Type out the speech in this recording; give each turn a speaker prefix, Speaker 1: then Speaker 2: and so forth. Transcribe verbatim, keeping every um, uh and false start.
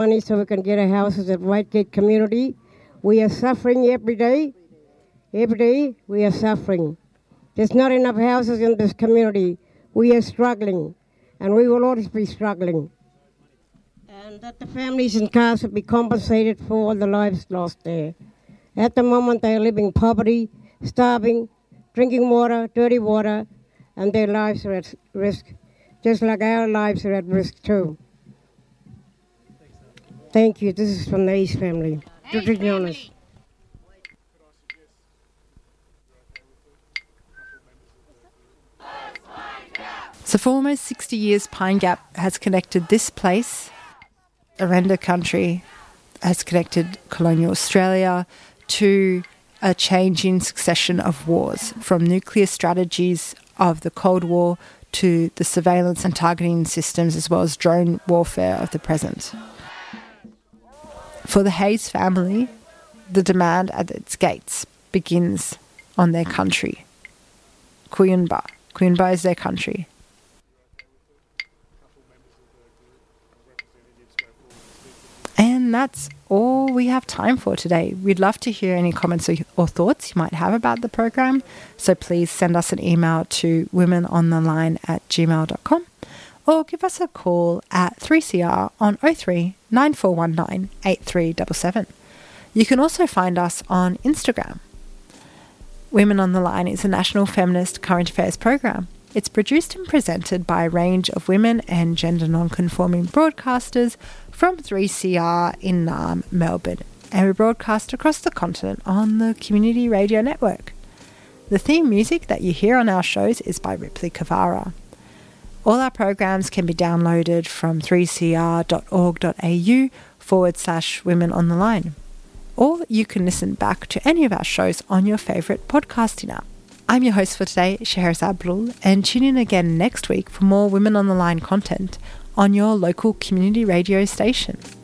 Speaker 1: money so we can get our houses at Whitegate community. We are suffering every day. Every day we are suffering. There's not enough houses in this community. We are struggling, and we will always be struggling. And that the families in cars will be compensated for all the lives lost there. At the moment, they are living in poverty, starving, drinking water, dirty water, and their lives are at risk, just like our lives are at risk too. Thank you. This is from the Ace family.
Speaker 2: Ace family.
Speaker 3: So for almost sixty years, Pine Gap has connected this place, Arenda country, has connected colonial Australia to a changing succession of wars, from nuclear strategies of the Cold War to the surveillance and targeting systems, as well as drone warfare of the present. For the Hayes family, the demand at its gates begins on their country. Kuyunba. Kuyunba is their country. And that's all we have time for today. We'd love to hear any comments or thoughts you might have about the program. So please send us an email to womenontheline at gmail dot com or give us a call at three C R on oh three nine four one nine eight three seven seven. You can also find us on Instagram. Women on the Line is a national feminist current affairs program. It's produced and presented by a range of women and gender non-conforming broadcasters from three C R in Naarm, Melbourne, and we broadcast across the continent on the Community Radio Network. The theme music that you hear on our shows is by Ripley Kavara. All our programs can be downloaded from three c r dot org dot a u forward slash women on the line. Or you can listen back to any of our shows on your favourite podcasting app. I'm your host for today, Scheherazade Blul, and tune in again next week for more Women on the Line content on your local community radio station.